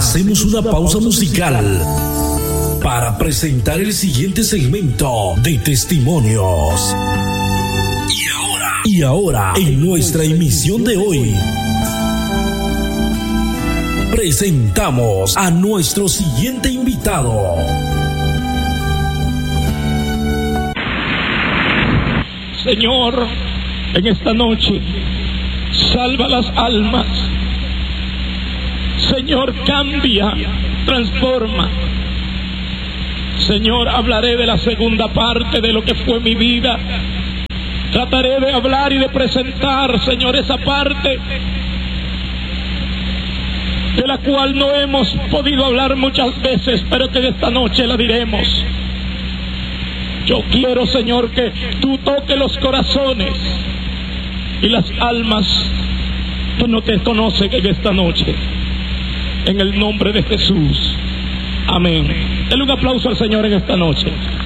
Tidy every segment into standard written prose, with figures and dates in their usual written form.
Hacemos una pausa musical para presentar el siguiente segmento de testimonios. Y ahora, en nuestra emisión de hoy, presentamos a nuestro siguiente invitado. Señor, en esta noche, salva las almas. Señor, cambia, transforma. Señor, hablaré de la segunda parte de lo que fue mi vida. Trataré de hablar y de presentar, Señor, esa parte de la cual no hemos podido hablar muchas veces, pero que esta noche la diremos. Yo quiero, Señor, que tú toques los corazones y las almas que no te conocen en esta noche. En el nombre de Jesús. Amén. Denle un aplauso al Señor en esta noche.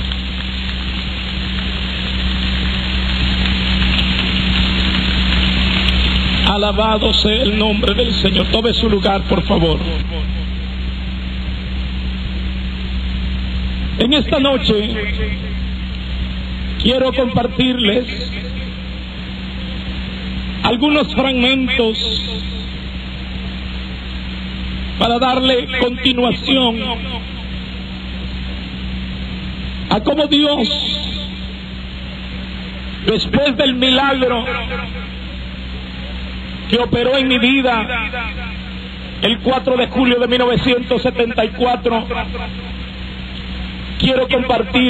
Alabado sea el nombre del Señor. Tome su lugar, por favor. En esta noche quiero compartirles algunos fragmentos para darle continuación a cómo Dios, después del milagro que operó en mi vida el 4 de julio de 1974, quiero compartir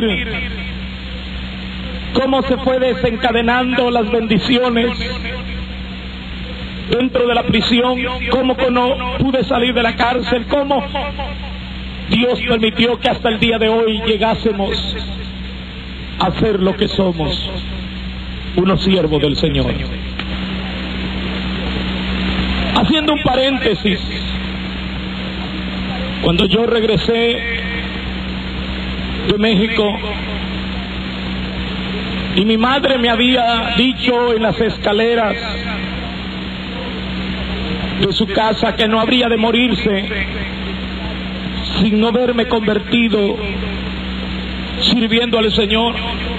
cómo se fue desencadenando las bendiciones dentro de la prisión, cómo no pude salir de la cárcel, cómo Dios permitió que hasta el día de hoy llegásemos a ser lo que somos, unos siervos del Señor. Haciendo un paréntesis, cuando yo regresé de México y mi madre me había dicho en las escaleras de su casa que no habría de morirse sin no verme convertido sirviendo al Señor,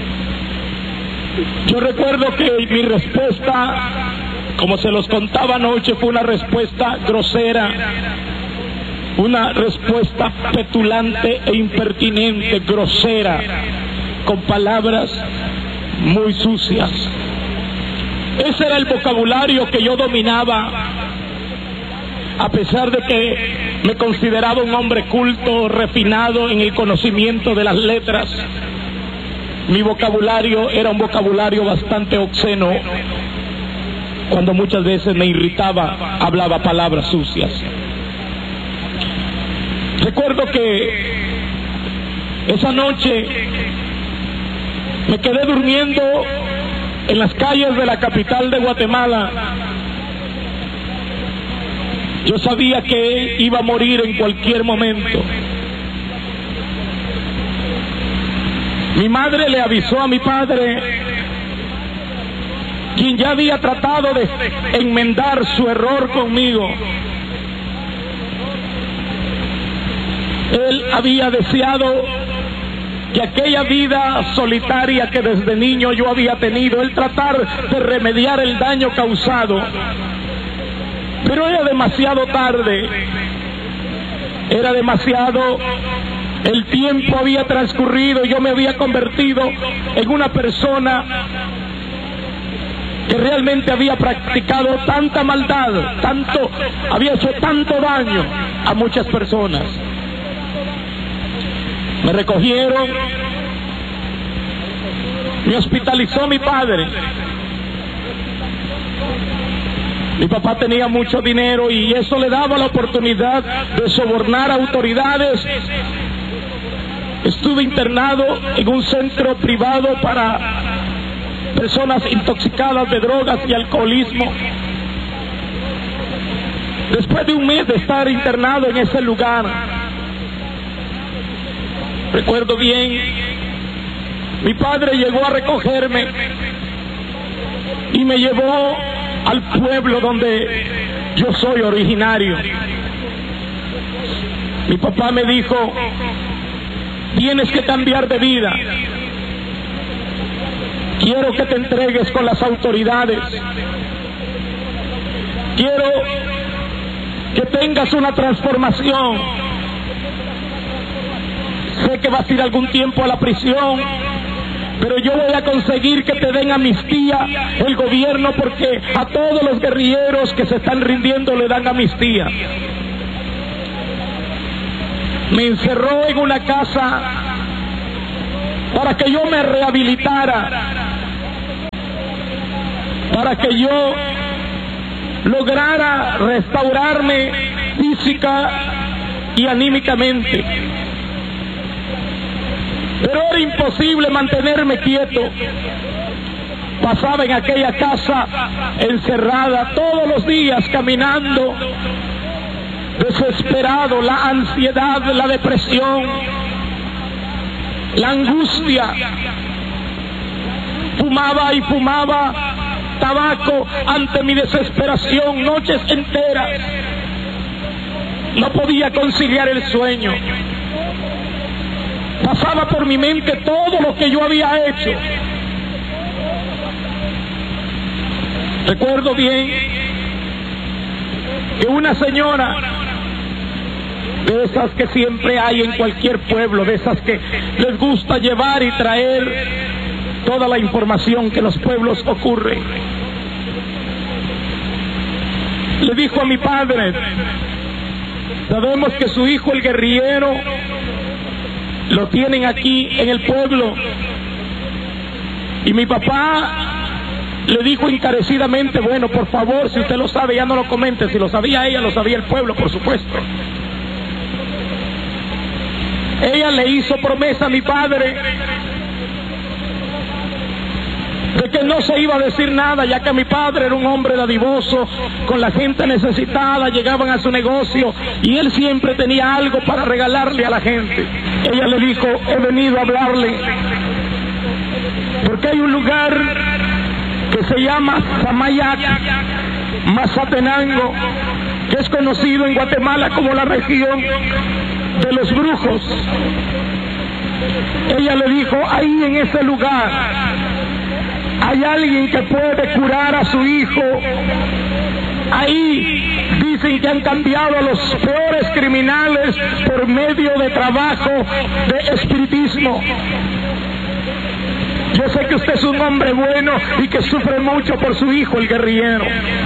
yo recuerdo que mi respuesta, como se los contaba anoche, fue una respuesta grosera, una respuesta petulante e impertinente, grosera, con palabras muy sucias. Ese era el vocabulario que yo dominaba, a pesar de que me consideraba un hombre culto, refinado en el conocimiento de las letras. Mi vocabulario era un vocabulario bastante obsceno. Cuando muchas veces me irritaba, hablaba palabras sucias. Recuerdo que esa noche me quedé durmiendo en las calles de la capital de Guatemala. Yo sabía que iba a morir en cualquier momento. Mi madre le avisó a mi padre, quien ya había tratado de enmendar su error conmigo. Él había deseado que aquella vida solitaria que desde niño yo había tenido, él tratar de remediar el daño causado. Pero era demasiado tarde, era demasiado, el tiempo había transcurrido y yo me había convertido en una persona que realmente había practicado tanta maldad, había hecho tanto daño a muchas personas. Me recogieron, me hospitalizó mi padre. Mi papá tenía mucho dinero y eso le daba la oportunidad de sobornar a autoridades. Estuve internado en un centro privado para personas intoxicadas de drogas y alcoholismo. Después de un mes de estar internado en ese lugar, recuerdo bien, mi padre llegó a recogerme y me llevó al pueblo donde yo soy originario. Mi papá me dijo: tienes que cambiar de vida. Quiero que te entregues con las autoridades. Quiero que tengas una transformación. Sé que vas a ir algún tiempo a la prisión, pero yo voy a conseguir que te den amnistía el gobierno, porque a todos los guerrilleros que se están rindiendo le dan amnistía. Me encerró en una casa para que yo me rehabilitara, para que yo lograra restaurarme física y anímicamente. Pero era imposible mantenerme quieto. Pasaba en aquella casa encerrada todos los días, caminando, desesperado. La ansiedad, la depresión, la angustia. Fumaba y fumaba tabaco ante mi desesperación, noches enteras. No podía conciliar el sueño. Pasaba por mi mente todo lo que yo había hecho. Recuerdo bien que una señora, de esas que siempre hay en cualquier pueblo, de esas que les gusta llevar y traer toda la información que en los pueblos ocurre, le dijo a mi padre: sabemos que su hijo el guerrillero lo tienen aquí en el pueblo. Y mi papá le dijo encarecidamente: bueno, por favor, si usted lo sabe, ya no lo comente. Si lo sabía ella, lo sabía el pueblo, por supuesto. Ella le hizo promesa a mi padre de que no se iba a decir nada, ya que mi padre era un hombre dadivoso con la gente necesitada. Llegaban a su negocio y él siempre tenía algo para regalarle a la gente. Ella le dijo: he venido a hablarle porque hay un lugar que se llama Samayac, Mazatenango, que es conocido en Guatemala como la región de los brujos. Ella le dijo: ahí en ese lugar hay alguien que puede curar a su hijo. Ahí dicen que han cambiado a los peores criminales por medio de trabajo de espiritismo. Yo sé que usted es un hombre bueno y que sufre mucho por su hijo el guerrillero.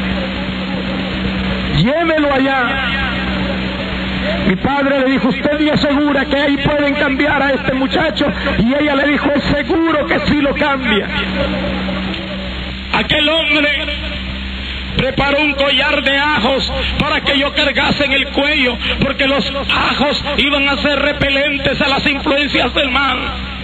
Llévelo allá. Mi padre le dijo: ¿usted me asegura que ahí pueden cambiar a este muchacho? Y ella le dijo: es seguro que sí lo cambia. Aquel hombre preparó un collar de ajos para que yo cargase en el cuello, porque los ajos iban a ser repelentes a las influencias del mal.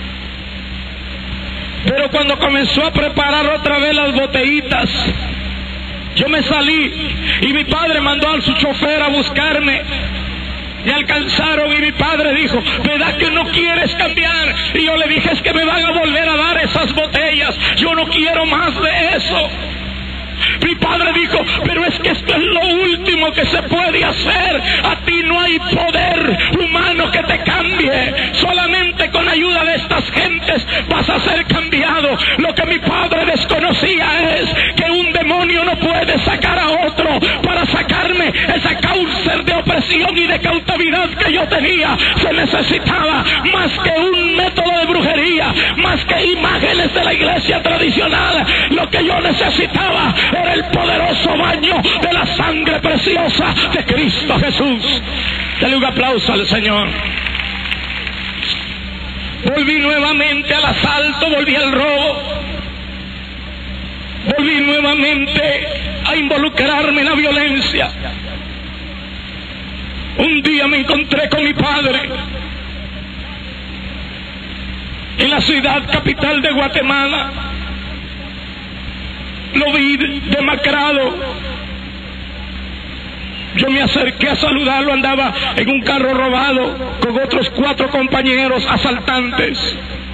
Pero cuando comenzó a preparar otra vez las botellitas, yo me salí y mi padre mandó a su chofer a buscarme. Me alcanzaron y mi padre dijo: ¿verdad que no quieres cambiar? Y yo le dije: es que me van a volver a dar esas botellas, yo no quiero más de eso. Mi padre dijo: pero es que esto es lo último que se puede hacer. A ti no hay poder humano que te cambie. Solamente con ayuda de estas gentes vas a ser cambiado. Lo que mi padre desconocía es que un demonio no puede sacar a otro. Para sacarme esa cárcel de opresión y de cautividad que yo tenía, se necesitaba más que un método de brujería, más que imágenes de la iglesia tradicional. Lo que yo necesitaba era el poderoso baño de la sangre preciosa de Cristo Jesús. Dale un aplauso al Señor. Volví nuevamente al asalto, volví al robo, volví nuevamente a involucrarme en la violencia. Un día me encontré con mi padre en la ciudad capital de Guatemala. Lo vi demacrado. Yo me acerqué a saludarlo. Andaba en un carro robado con otros 4 compañeros asaltantes.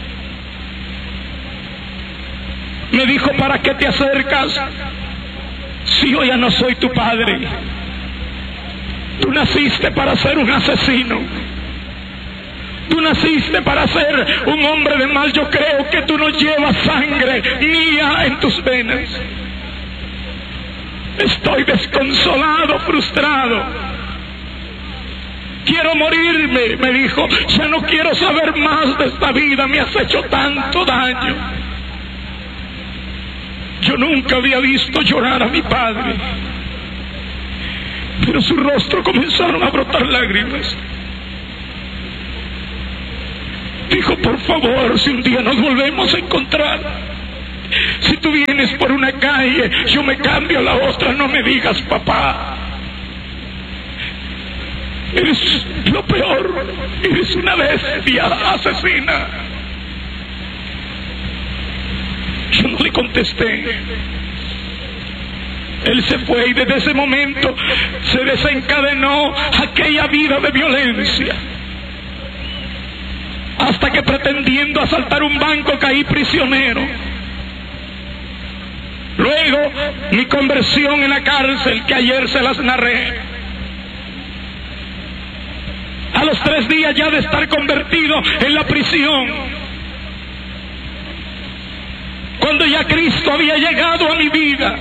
Me dijo: ¿para qué te acercas si yo ya no soy tu padre? Tú naciste para ser un asesino. Tú naciste para ser un hombre de mal. Yo creo que tú no llevas sangre mía en tus venas. Estoy desconsolado, frustrado. Quiero morirme, me dijo. Ya no quiero saber más de esta vida. Me has hecho tanto daño. Yo nunca había visto llorar a mi padre, pero su rostro comenzaron a brotar lágrimas. Dijo, por favor, si un día nos volvemos a encontrar, si tú vienes por una calle, yo me cambio a la otra, no me digas papá. Eres lo peor, eres una bestia asesina. Yo no le contesté. Él se fue y desde ese momento se desencadenó aquella vida de violencia. Hasta que pretendiendo asaltar un banco caí prisionero. Luego mi conversión en la cárcel, que ayer se las narré. A los 3 días ya de estar convertido en la prisión, cuando ya Cristo había llegado a mi vida,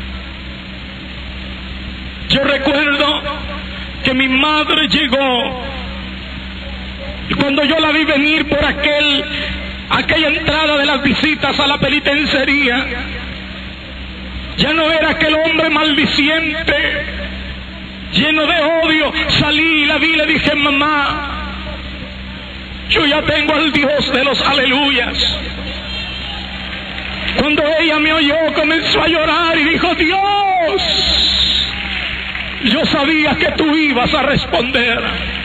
yo recuerdo que mi madre llegó, y cuando yo la vi venir por aquella entrada de las visitas a la penitenciaría, ya no era aquel hombre maldiciente, lleno de odio. Salí y la vi y le dije, mamá, yo ya tengo al Dios de los aleluyas. Cuando ella me oyó, comenzó a llorar y dijo, Dios, yo sabía que tú ibas a responder.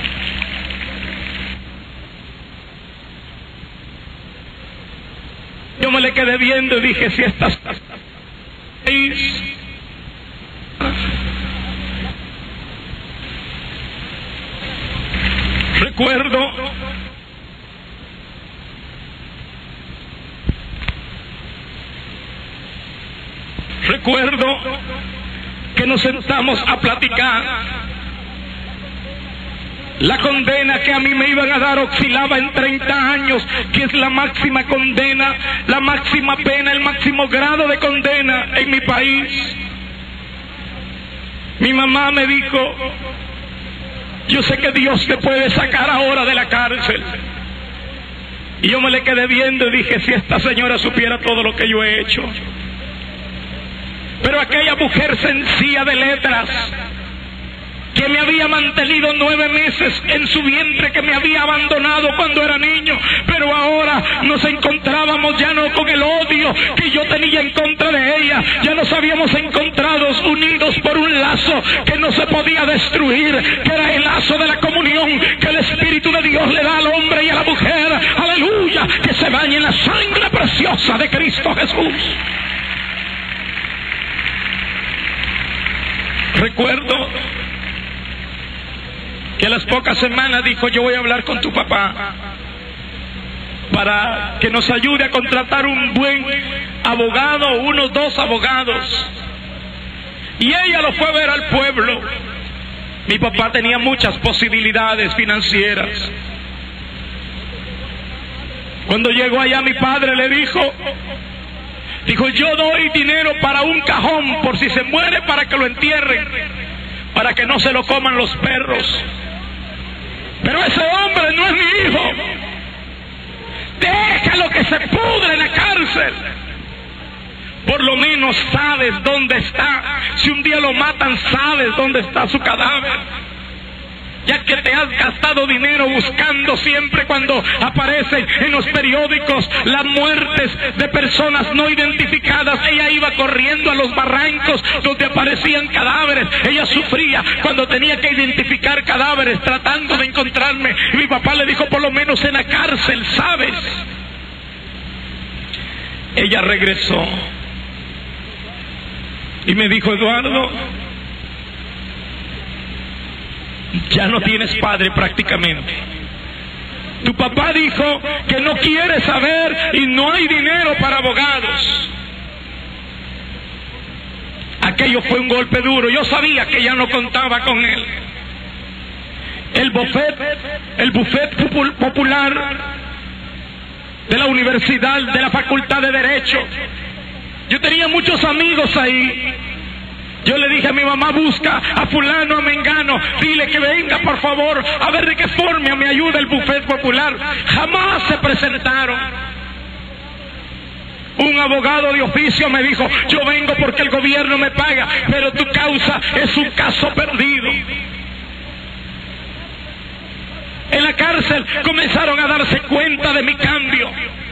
Yo me le quedé viendo y dije, si estás recuerdo que nos sentamos a platicar. La condena que a mí me iban a dar oscilaba en 30 años, que es la máxima condena, la máxima pena, el máximo grado de condena en mi país. Mi mamá me dijo, yo sé que Dios te puede sacar ahora de la cárcel. Y yo me le quedé viendo y dije, si esta señora supiera todo lo que yo he hecho. Pero aquella mujer sencilla de letras, que me había mantenido 9 meses en su vientre, que me había abandonado cuando era niño, pero ahora nos encontrábamos ya no con el odio que yo tenía en contra de ella, ya nos habíamos encontrado unidos por un lazo que no se podía destruir, que era el lazo de la comunión que el Espíritu de Dios le da al hombre y a la mujer, aleluya, que se bañe en la sangre preciosa de Cristo Jesús. Recuerdo que a las pocas semanas dijo, yo voy a hablar con tu papá para que nos ayude a contratar un buen abogado, unos 2 abogados. Y ella lo fue a ver al pueblo. Mi papá tenía muchas posibilidades financieras. Cuando llegó allá, mi padre le dijo, yo doy dinero para un cajón por si se muere, para que lo entierren, para que no se lo coman los perros. Pero ese hombre no es mi hijo. Déjalo que se pudre en la cárcel. Por lo menos sabes dónde está. Si un día lo matan, sabes dónde está su cadáver. Ya que te has gastado dinero buscando siempre, cuando aparecen en los periódicos las muertes de personas no identificadas, ella iba corriendo a los barrancos donde aparecían cadáveres. Ella sufría cuando tenía que identificar cadáveres, tratando de encontrarme. Y mi papá le dijo, por lo menos en la cárcel sabes. Ella regresó y me dijo, Eduardo, ya no tienes padre prácticamente. Tu papá dijo que no quiere saber y no hay dinero para abogados. Aquello fue un golpe duro. Yo sabía que ya no contaba con él. el buffet popular de la universidad, de la Facultad de Derecho. Yo tenía muchos amigos ahí. Yo le dije a mi mamá: busca a fulano, a mengano, dile que venga por favor, a ver de qué forma me ayuda el buffet popular. Jamás se presentaron. Un abogado de oficio me dijo: yo vengo porque el gobierno me paga, pero tu causa es un caso perdido. En la cárcel comenzaron a darse cuenta de mi cambio.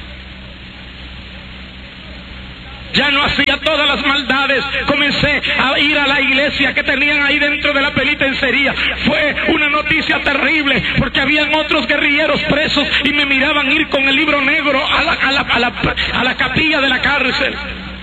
Ya no hacía todas las maldades. Comencé a ir a la iglesia que tenían ahí dentro de la penitenciaría. Fue una noticia terrible, porque habían otros guerrilleros presos y me miraban ir con el libro negro a la capilla de la cárcel.